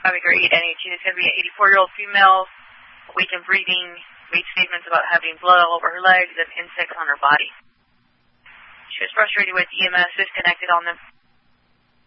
having her eat any. She's going to be an 84-year-old female, weak in breathing, made statements about having blood all over her legs and insects on her body. She was frustrated with EMS disconnected on them.